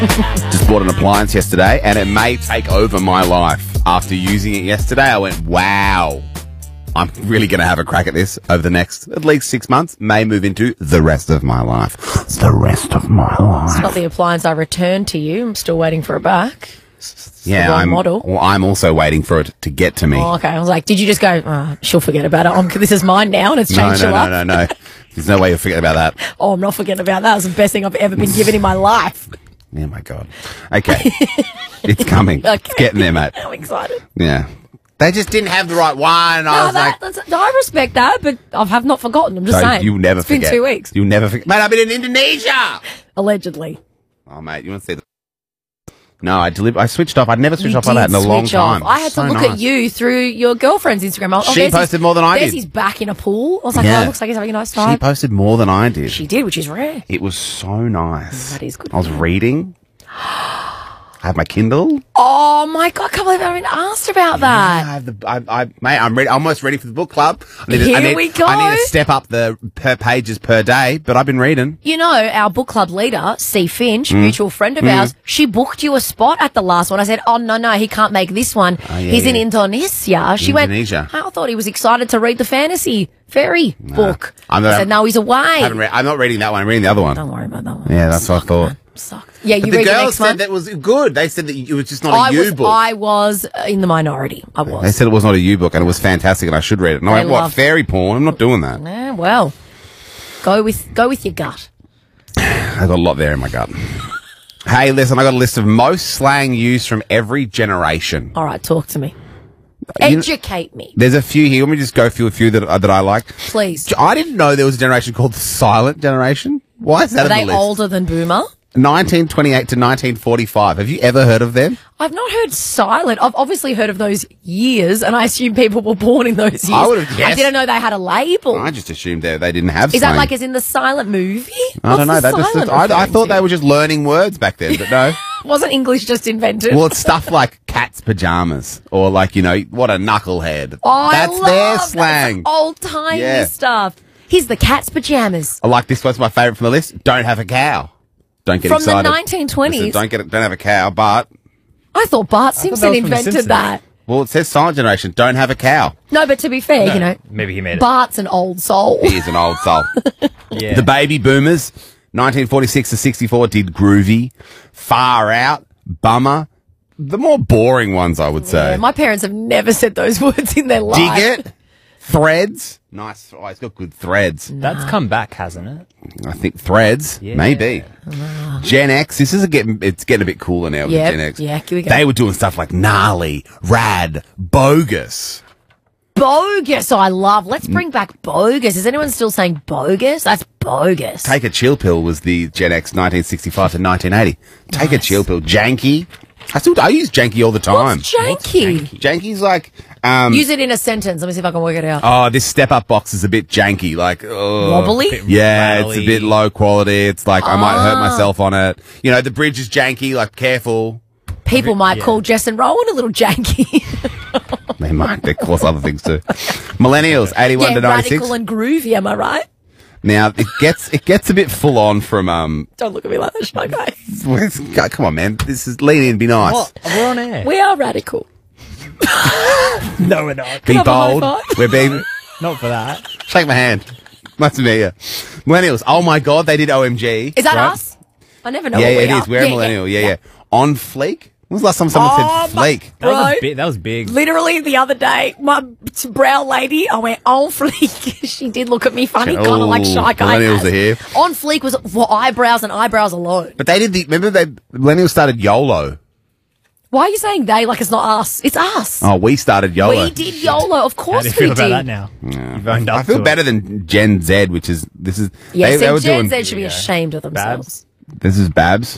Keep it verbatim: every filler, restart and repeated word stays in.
Just bought an appliance yesterday, and it may take over my life. After using it yesterday, I went, wow. I'm really going to have a crack at this over the next at least six months. May move into the rest of my life. It's the rest of my life. It's not the appliance I returned to you. I'm still waiting for it back. It's yeah, the wrong I'm, model. well, I'm also waiting for it to get to me. Oh, okay. I was like, did you just go, oh, she'll forget about it. I'm, this is mine now and it's no, changed no, your no, life. no, no, no. There's no way you'll forget about that. Oh, I'm not forgetting about that. It's the best thing I've ever been given in my life. Oh, my God. Okay. It's coming. Okay. It's getting there, mate. I'm excited. Yeah. They just didn't have the right one. And No, I was that, like, that's, I respect that, but I have not forgotten. I'm just so saying. you'll never it's forget. been two weeks. You'll never forget. Mate, I've been in Indonesia. Allegedly. Oh, mate, you want to see the... No, I deliver. I switched off. I'd never switched You off like that in a did long switch off. time. I had So to look nice. at you through your girlfriend's Instagram. Oh, She there's posted his, more than I there's did. his back in a pool. I was like, Yeah. oh, looks like he's having a nice She time. posted more than I did. She did, which is rare. It was so nice. That is good. I was reading. I have my Kindle. Oh my God, I can't believe I haven't asked about Yeah, I that. have the. I, I, mate, I'm ready. Almost ready for the book club. I need to, Here I need, we go. I need to step up the per pages per day, but I've been reading. You know, our book club leader, C. Finch, Mm. mutual friend of ours, she booked you a spot at the last one. I said, oh, no, no, he can't make this one. Oh, yeah, He's in yeah. Indonesia. She Indonesia. went, I thought he was excited to read the fantasy fairy book. I'm I not- said, no, he's away. I haven't read, I'm not reading that one. I'm reading the other one. Don't worry about that one. Yeah, that's what I thought. Sucked. Yeah, you But the read the girls next said one. that was good. They said that it was just not a I you was, book. I was uh, in the minority. I was. They said it was not a you book and it was fantastic and I should read it. And I They went, what, love- fairy porn? I'm not doing that. Eh, well, go with go with your gut. I got a lot there in my gut. Hey, listen, I got a list of most slang used from every generation. All right, talk to me. You know- Educate me, There's a few here. Let me just go through a few that, uh, that I like. please. I didn't know there was a generation called the silent generation. Why is that Are on they the list? older than Boomer? nineteen twenty-eight to nineteen forty-five. Have you ever heard of them? I've not heard silent. I've obviously heard of those years, and I assume people were born in those years. I would've guessed. I didn't know they had a label. I just assumed they, they didn't have Is slang. that like as in the silent movie? I don't know. What's the That just, silent I, I referring thought to? they were just learning words back then, but no. Wasn't English just invented? Well, it's stuff like cat's pajamas or like, you know, what a knucklehead. oh, That's I love their slang. Old timey Yeah. stuff. Here's the cat's pajamas. I like this one's my favourite from the list. Don't have a cow. Don't get From excited. the nineteen twenties. Listen, don't get it, don't have a cow, but I thought Bart Simpson that was from The invented Simpsons. that. well, it says silent generation. Don't have a cow. No, but to be fair, you know, Maybe he made it. Bart's an old soul. He is an old soul. Yeah. The baby boomers, nineteen forty-six to sixty-four, did groovy, far out, bummer. The more boring ones, I would say. Yeah, my parents have never said those words in their life. Dig it, threads. Nice. Oh, he's got good threads. That's come back, hasn't it? I think threads, Yeah. maybe. Gen X, this is a getting, it's getting a bit cooler now with Yep, Gen X. yeah, here we go. They were doing stuff like gnarly, rad, bogus. Bogus, I love. Let's bring back bogus. Is anyone still saying bogus? That's bogus. Take a chill pill was the Gen X nineteen sixty-five to nineteen eighty. Take a chill pill. Janky. I still, I use janky all the time. What's janky? Janky's like, um, Use it in a sentence. Let me see if I can work it out. oh, this step up box is a bit janky. Like, oh. Wobbly? Yeah, it's a Rattly. bit low quality. It's like, I might hurt Ah. myself on it. You know, the bridge is janky, like, careful. People might yeah. call Jess and Rowan a little janky. They might. They cause other things too. Millennials, eighty-one yeah, to ninety-six. radical and groovy, am I right? Now it gets it gets a bit full on from um. Don't look at me like that, shy guy. where's- God, come on, man. This is lean in, be nice, What? We're on air. We are radical. No, we're not. be have a high bold. five? We're being. Not for that. Shake my hand. Nice to meet you. Millennials. Oh my God, they did O M G. Is that right? us? I never know Yeah, what yeah, we it are. is. We're a millennial. Yeah, yeah. On fleek. When was the last time someone Oh, said my- fleek? That was, Right. a bit, that was big. Literally the other day, my brow lady, I went on fleek. She did look at me funny, kind of like Oh, shy guy. millennials has. are here. On fleek was for eyebrows and eyebrows alone. But they did the. Remember, they millennials started YOLO. Why are you saying they like it's not us? It's us. Oh, we started YOLO. We did YOLO, of How course do you we feel did. about that now? You've owned up I feel to better it. than Gen Z, which is this is. Yes, they, they and were Gen doing. Z should be ashamed of themselves. This is Babs.